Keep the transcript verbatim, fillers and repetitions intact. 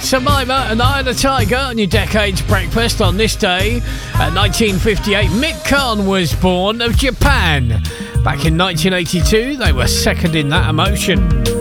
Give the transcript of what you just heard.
Survivor and Eye of the Tiger on your Decades Breakfast on this day. At nineteen fifty-eight, Mick Khan was born of Japan. Back in nineteen eighty-two, they were second in that emotion.